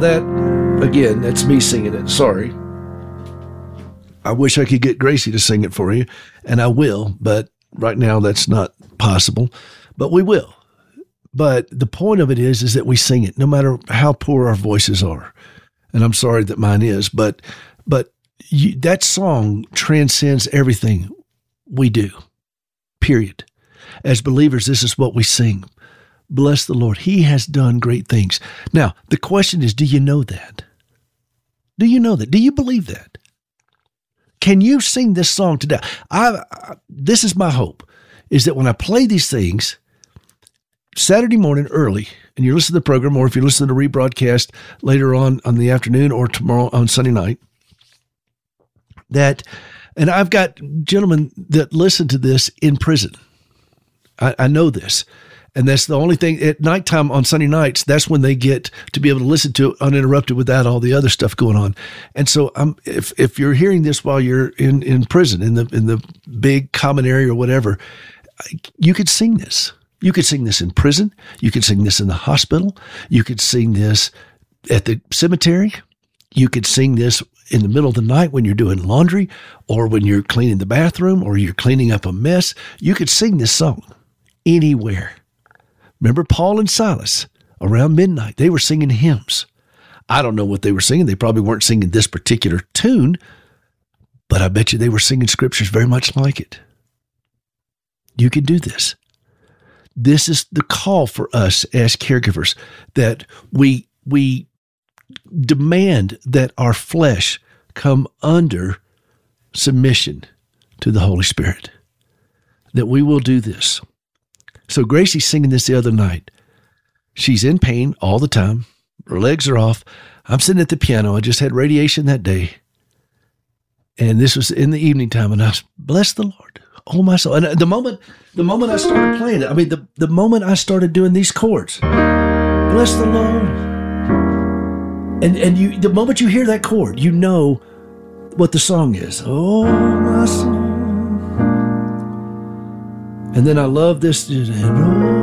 that, again, that's me singing it. Sorry. I wish I could get Gracie to sing it for you, and I will, but right now that's not possible. But we will. But the point of it is that we sing it, no matter how poor our voices are. And I'm sorry that mine is, but that song transcends everything we do, period. As believers, this is what we sing. Bless the Lord. He has done great things. Now, the question is, do you know that? Do you know that? Do you believe that? Can you sing this song today? This is my hope, is that when I play these things Saturday morning early, and you listen to the program, or if you listen to the rebroadcast later on the afternoon or tomorrow on Sunday night, and I've got gentlemen that listen to this in prison. I know this. And that's the only thing at nighttime on Sunday nights, that's when they get to be able to listen to it uninterrupted without all the other stuff going on. And so if you're hearing this while you're in prison, in the big common area or whatever, you could sing this. You could sing this in prison. You could sing this in the hospital. You could sing this at the cemetery. You could sing this in the middle of the night when you're doing laundry, or when you're cleaning the bathroom, or you're cleaning up a mess. You could sing this song anywhere. Remember Paul and Silas, around midnight, they were singing hymns. I don't know what they were singing. They probably weren't singing this particular tune, but I bet you they were singing scriptures very much like it. You can do this. This is the call for us as caregivers, that we demand that our flesh come under submission to the Holy Spirit, that we will do this. So Gracie's singing this the other night. She's in pain all the time. Her legs are off. I'm sitting at the piano. I just had radiation that day. And this was in the evening time. And I was, bless the Lord. Oh, my soul. And the moment I started playing it, the moment I started doing these chords, bless the Lord. And the moment you hear that chord, you know what the song is. Oh, my soul. And then I love this.